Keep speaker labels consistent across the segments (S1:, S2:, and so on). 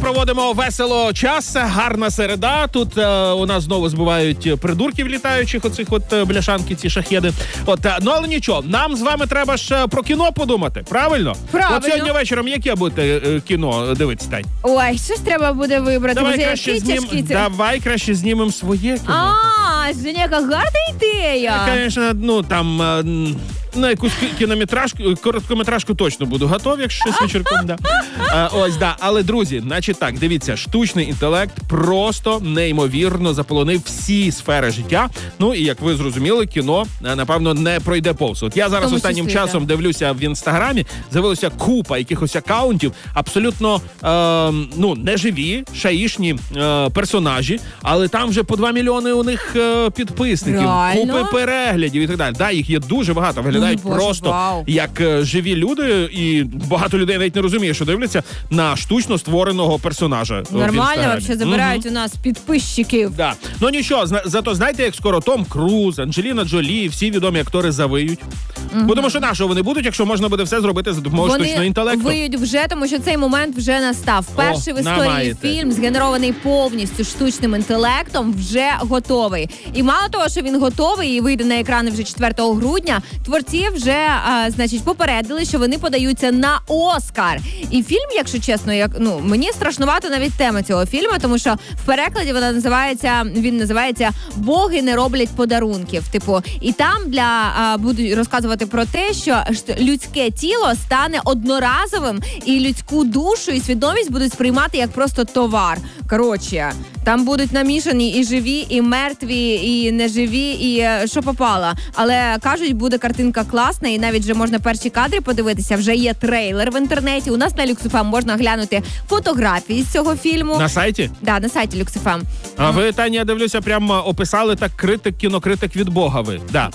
S1: проводимо весело час, гарна середа. Тут у нас знову збивають придурків літаючих, оцих бляшанки, ці шахеди. Ну, але нічого, нам з вами треба ж про кіно подумати, правильно?
S2: Правильно.
S1: От сьогодні вечором яке будете кіно дивитися, Тань?
S2: Ой, щось треба буде вибрати.
S1: Давай краще знімемо своє кіно.
S2: Женя, яка гарна ідея.
S1: Звісно, там... На якусь короткометражку точно буду готов, якщо щось вечірком, да. Але, друзі, значить так, дивіться, штучний інтелект просто неймовірно заполонив всі сфери життя. Ну, і як ви зрозуміли, кіно, напевно, не пройде повз. От я зараз останнім часом дивлюся в Інстаграмі, з'явилася купа якихось акаунтів, абсолютно, неживі, шаїшні персонажі, але там вже по 2 мільйони у них підписників, купи переглядів і так далі. Да, їх є дуже багато, виглядають просто як живі люди, і багато людей навіть не розуміє, що дивляться на штучно створеного персонажа.
S2: Нормально, взагалі, забирають у нас підписчиків.
S1: Да. Ну нічого, зато знаєте, як скоро Том Круз, Анджеліна Джолі, всі відомі актори завиють. Бо тому що на що вони будуть, якщо можна буде все зробити за допомогою штучного інтелекту?
S2: Вони виють вже, тому що цей момент вже настав. Перший в історії фільм, згенерований повністю штучним інтелектом, вже готовий. І мало того, що він готовий і вийде на екрани вже 4 грудня, творці вже, попередили, що вони подаються на Оскар. І фільм, якщо чесно, мені страшнувато навіть тема цього фільму, тому що в перекладі він називається «Боги не роблять подарунків». І там будуть розказувати про те, що людське тіло стане одноразовим, і людську душу і свідомість будуть сприймати як просто товар. Коротше, там будуть намішані і живі, і мертві, і неживі, і що попало. Але, кажуть, буде картинка класна, і навіть вже можна перші кадри подивитися. Вже є трейлер в інтернеті. У нас на Lux.FM можна глянути фотографії з цього фільму.
S1: На сайті?
S2: Да, на сайті Lux.FM.
S1: А ви, Таня, я дивлюся, прямо описали так кінокритик від Бога ви. Да.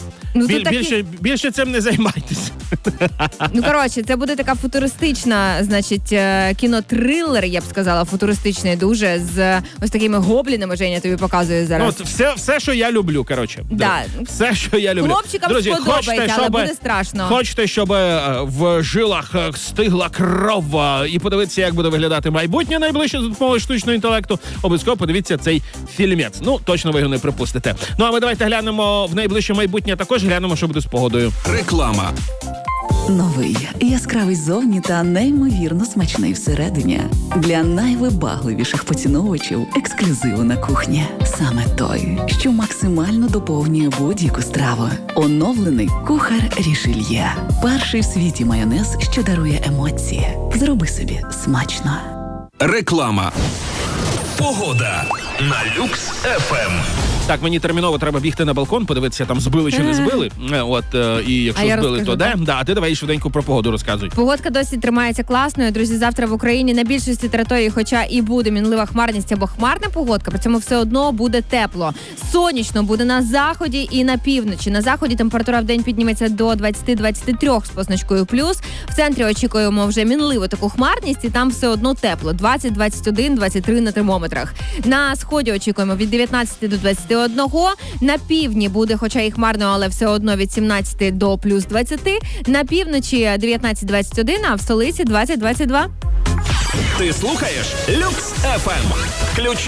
S1: Більше цим не займайтеся.
S2: Коротше, це буде така футуристична, кінотрилер, я б сказала, футуристичний дуже, з ось такими гоблінами, Женя тобі показує зараз.
S1: Все, що я люблю, коротше.
S2: Да.
S1: Все, що я люблю.
S2: Хлопчикам
S1: Друзі,
S2: сподобається, але буде страшно.
S1: Хочете, щоб в жилах стигла кров і подивитися, як буде виглядати майбутнє найближче за допомогою штучного інтелекту, обов'язково подивіться цей фільмець. Точно ви його не припустите. А ми давайте глянемо в найближче майбутнє, також глянемо, що буде з погодою.
S3: Реклама.
S4: Новий, яскравий зовні та неймовірно смачний всередині. Для найвибагливіших поціновувачів ексклюзиву на кухні. Саме той, що максимально доповнює будь-яку страву. Оновлений кухар Рішельє. Перший в світі майонез, що дарує емоції. Зроби собі смачно.
S3: Реклама. Погода на Lux.FM.
S1: Так, мені терміново треба бігти на балкон, подивитися, там збили чи не збили. І якщо збили, то де? А ти давай швиденько про погоду розказуй.
S2: Погодка досі тримається класною. Друзі, завтра в Україні на більшості території, хоча і буде мінлива хмарність або хмарна погодка, при цьому все одно буде тепло. Сонячно буде на заході і на півночі. На заході температура в день підніметься до 20-23 з позначкою плюс. В центрі очікуємо вже мінливу таку хмарність, і там все одно тепло. 20, 21, 23 на термометрах. На сході очікуємо від 19 до 21. На півдні буде, хоча і хмарно, але все одно від 17 до плюс 20. На півночі 19-21, а в столиці 20-22.
S3: Ти слухаєш Lux.FM. Ключові